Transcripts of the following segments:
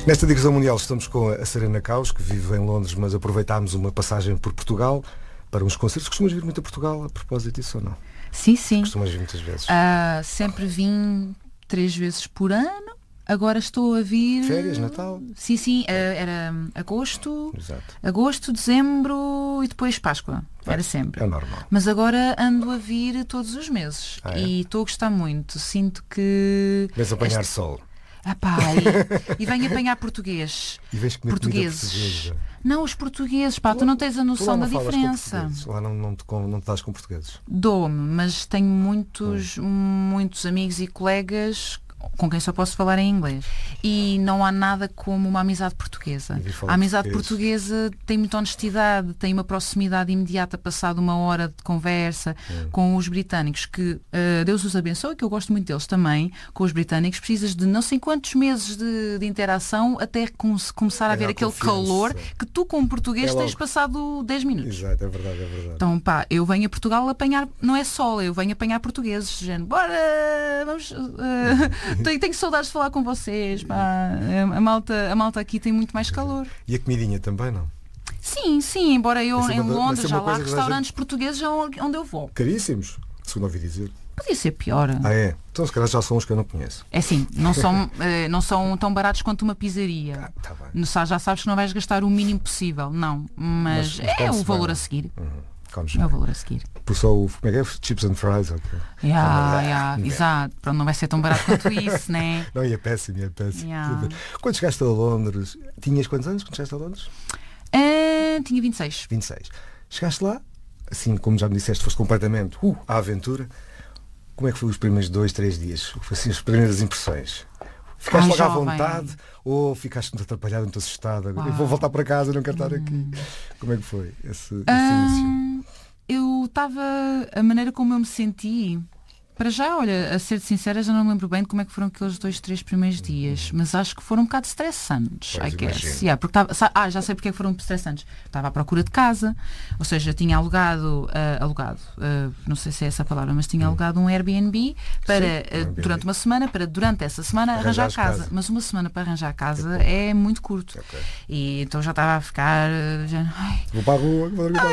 Nesta digressão mundial estamos com a Serena Caus, que vive em Londres, mas aproveitámos uma passagem por Portugal para uns concertos. Costumas vir muito a Portugal a propósito disso ou não? Sim, sim. Costumas vir muitas vezes? Sempre vim 3 vezes por ano. Agora estou a vir... Férias, Natal? Sim, era agosto, Exato. agosto, dezembro e depois Páscoa. Era sempre. É normal. Mas agora ando a vir todos os meses. E estou a gostar muito. Sinto que... Vens apanhar sol. E venho apanhar português. E vens comer portugueses. Não, os portugueses, tu não tens a noção da diferença. Lá não te dás com portugueses. Dou-me, mas tenho muitos amigos e colegas com quem só posso falar em inglês. E não há nada como uma amizade portuguesa. A amizade portuguesa tem muita honestidade, tem uma proximidade imediata, passado uma hora de conversa. Com os britânicos, que Deus os abençoe, que eu gosto muito deles também. Com os britânicos precisas de não sei quantos meses de interação até começar a haver aquele calor que tu, como português, tens passado 10 minutos. Exato, é verdade. Então, eu venho a Portugal apanhar, não é sol, eu venho apanhar portugueses, gente, bora, vamos... Tenho saudades de falar com vocês, a malta aqui tem muito mais calor. E a comidinha também, não? Sim, embora eu em Londres já lá há restaurantes portugueses onde eu vou. Caríssimos, segundo ouvi dizer. Podia ser pior. É? Então se calhar já são os que eu não conheço. É sim, não são tão baratos quanto uma pizzaria. Tá bem. Já sabes que não vais gastar o mínimo possível, não. Mas é o valor a seguir. É o valor a seguir. Por só o... Como é que é? Chips and fries? Okay. Exato. Pronto, não vai ser tão barato quanto isso, né? Não, e é péssimo. Quando chegaste a Londres... Tinhas quantos anos quando chegaste a Londres? Tinha 26. 26. Chegaste lá, assim como já me disseste, foste completamente à aventura. Como é que foi os primeiros 2, 3 dias? Assim, as primeiras impressões? Ficaste logo à vontade ou ficaste muito atrapalhado, muito assustada? Eu vou voltar para casa, não quero estar aqui. Como é que foi esse início? Eu estava... A maneira como eu me senti... Para já, olha, a ser sincera, já não me lembro bem de como é que foram aqueles 2, 3 primeiros dias, mas acho que foram um bocado estressantes, I guess. Porque já sei porque é que foram estressantes. Estava à procura de casa, ou seja, tinha alugado, não sei se é essa a palavra, mas tinha alugado um Airbnb para durante uma semana, para durante essa semana arranjar casa. Mas uma semana para arranjar casa é muito curto. E então já estava a ficar... Vou para a rua,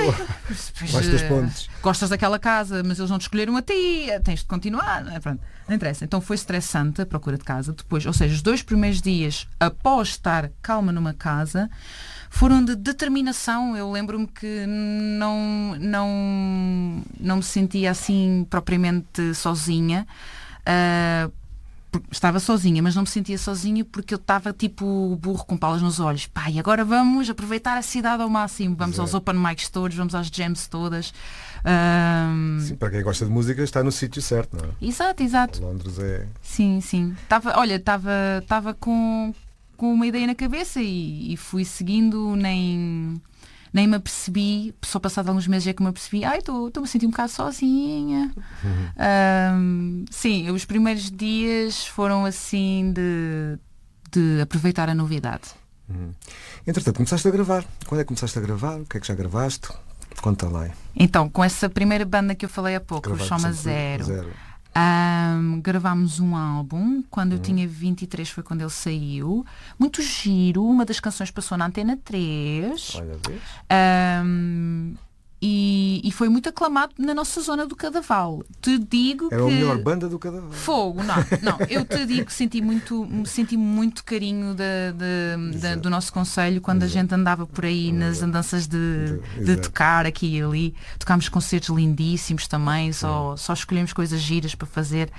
Vais das pontes. Gostas daquela casa, mas eles não te escolheram a ti, tens de continuar, não interessa. Então foi estressante a procura de casa. Depois, ou seja, os 2 primeiros dias após estar calma numa casa foram de determinação. Eu lembro-me que não me sentia assim propriamente sozinha. Estava sozinha, mas não me sentia sozinha porque eu estava tipo burro com palas nos olhos. E agora vamos aproveitar a cidade ao máximo. Vamos aos open mics todos, vamos às jams todas. Sim, para quem gosta de música está no sítio certo, não é? Exato. Londres é... Sim. Estava com uma ideia na cabeça e fui seguindo, nem me apercebi, só passado alguns meses é que me apercebi, estou-me a sentir um bocado sozinha. Sim, os primeiros dias foram assim de aproveitar a novidade. Entretanto, começaste a gravar. Quando é que começaste a gravar? O que é que já gravaste? Conta lá. Então, com essa primeira banda que eu falei há pouco, o Soma Zero. Gravámos um álbum quando eu tinha 23, foi quando ele saiu, muito giro, uma das canções passou na Antena 3. Olha, vês? E foi muito aclamado na nossa zona do Cadaval. Te digo Era a melhor banda do Cadaval. Fogo, não, eu te digo que senti muito carinho do nosso concelho quando a gente andava por aí nas andanças de tocar aqui e ali. Tocámos concertos lindíssimos também, só escolhemos coisas giras para fazer.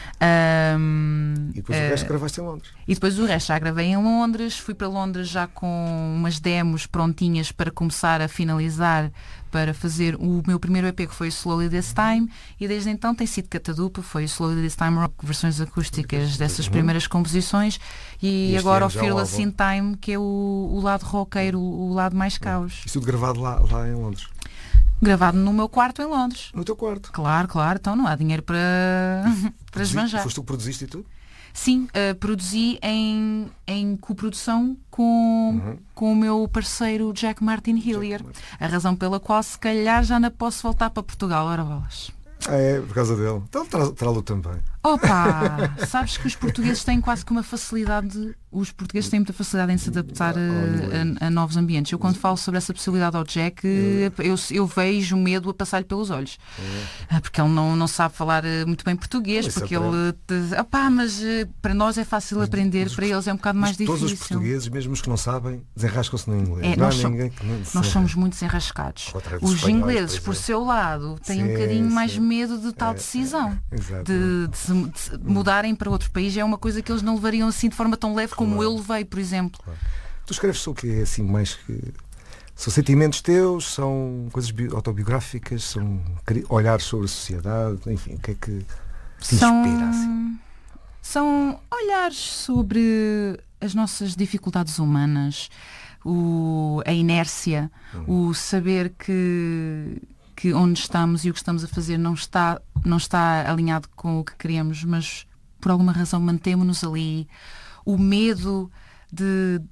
E depois o resto gravaste em Londres. E depois o resto já gravei em Londres. Fui para Londres já com umas demos prontinhas para começar a finalizar, para fazer o meu primeiro EP, que foi o Slowly This Time, e desde então tem sido catadupa. Foi o Slowly This Time Rock, versões acústicas dessas primeiras composições, e agora o Fearless in Time, que é o lado roqueiro, o lado mais caos. Isso tudo gravado lá em Londres? Gravado no meu quarto em Londres. No teu quarto? Claro, então não há dinheiro para esbanjar. Foste tu que produziste e tudo? Sim, produzi em coprodução com o meu parceiro Jack Martin Hillier. A razão pela qual se calhar já não posso voltar para Portugal. Ora bolas. É, por causa dele. Então trá-lo também. Opa! Sabes que os portugueses têm quase que uma facilidade. Os portugueses têm muita facilidade em se adaptar a novos ambientes. Eu quando falo sobre essa possibilidade ao Jack, eu vejo medo a passar-lhe pelos olhos. Porque ele não sabe falar muito bem português, porque ele. Mas para nós é fácil aprender, para eles é um bocado mais difícil. Todos os portugueses, mesmo os que não sabem, desenrascam-se no inglês. Nós somos muito desenrascados. Os ingleses, por seu lado, têm um bocadinho mais medo de tal decisão. De mudarem para outro país. É uma coisa que eles não levariam assim de forma tão leve como eu levei, por exemplo. Tu escreves sobre o que é assim mais que... São sentimentos teus, são coisas autobiográficas, são olhares sobre a sociedade, enfim, o que é que te inspira assim? São olhares sobre as nossas dificuldades humanas, a inércia, o saber que onde estamos e o que estamos a fazer não está alinhado com o que queremos, mas por alguma razão mantemos-nos ali. O medo de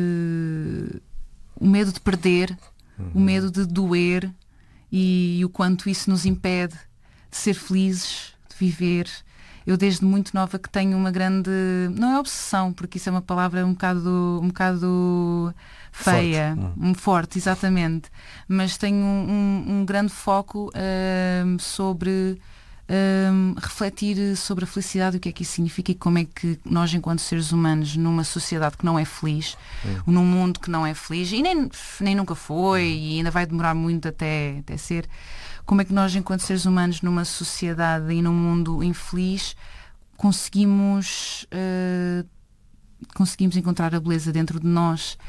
perder, o medo de doer e o quanto isso nos impede de ser felizes, de viver. Eu desde muito nova que tenho uma grande... Não é obsessão, porque isso é uma palavra um bocado feia. Forte, exatamente. Mas tenho um grande foco sobre refletir sobre a felicidade, o que é que isso significa e como é que nós, enquanto seres humanos, numa sociedade que não é feliz, num mundo que não é feliz, e nem nunca foi, e ainda vai demorar muito até ser, como é que nós, enquanto seres humanos, numa sociedade e num mundo infeliz, conseguimos encontrar a beleza dentro de nós.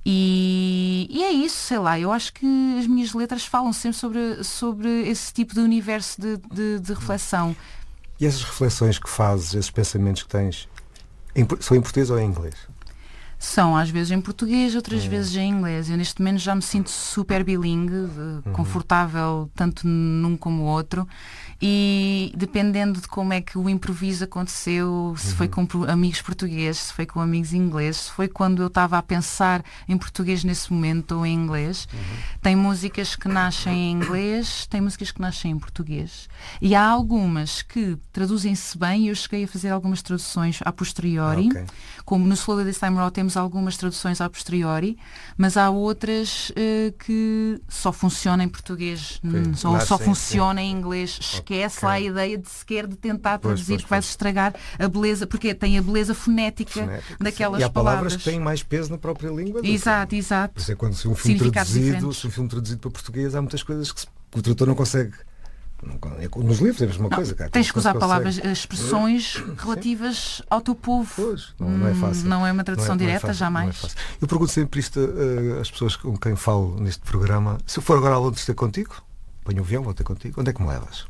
E é isso, sei lá, eu acho que as minhas letras falam sempre sobre esse tipo de universo de reflexão. E essas reflexões que fazes, esses pensamentos que tens, são em português ou em inglês? São às vezes em português, outras vezes em inglês. Eu neste momento já me sinto super bilingue, confortável tanto num como o outro. E dependendo de como é que o improviso aconteceu, se foi com amigos portugueses, se foi com amigos ingleses, se foi quando eu estava a pensar em português nesse momento ou em inglês. Tem músicas que nascem em inglês, tem músicas que nascem em português. E há algumas que traduzem-se bem, e eu cheguei a fazer algumas traduções a posteriori. Como no Slowly This Time Around temos algumas traduções a posteriori, mas há outras que só funcionam em português, ou só funcionam em inglês. Esquece lá a ideia de sequer de tentar traduzir, que vais estragar a beleza, porque tem a beleza fonética daquelas palavras. E há palavras que têm mais peso na própria língua. Exato. Por isso é quando se um filme traduzido para português, há muitas coisas que o tradutor não consegue. Nos livros é a mesma coisa. Cara, tens que usar palavras, expressões relativas ao teu povo. Pois, não é fácil. Não é uma tradução direta, jamais. Eu pergunto sempre isto às pessoas com quem falo neste programa. Se eu for agora a Londres ter contigo, ponho o avião, vou ter contigo, onde é que me levas?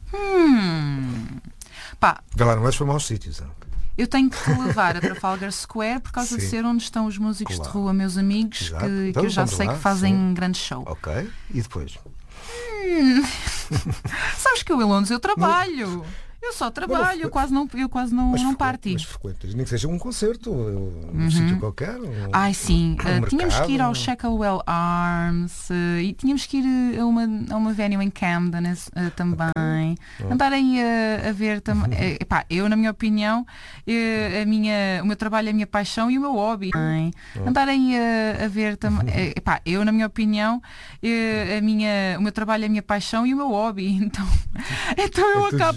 Vê lá, não vais para maus sítios. Não? Eu tenho que te levar a Trafalgar Square por causa de ser onde estão os músicos de rua, meus amigos, que eu já sei que fazem grande show. Ok, e depois? Sabes que eu em Londres eu trabalho. Eu só trabalho, eu quase não parti. Mas frequentas, nem que seja um concerto, num sítio qualquer. Sim. Tínhamos que ir ao Shacklewell Arms e tínhamos que ir a uma venue em Camden também. Andar aí a ver também. Eu, na minha opinião, o meu trabalho é a minha paixão e o meu hobby. Andar aí a ver também. Eu, na minha opinião, o meu trabalho é a minha paixão e o meu hobby. Então eu acabo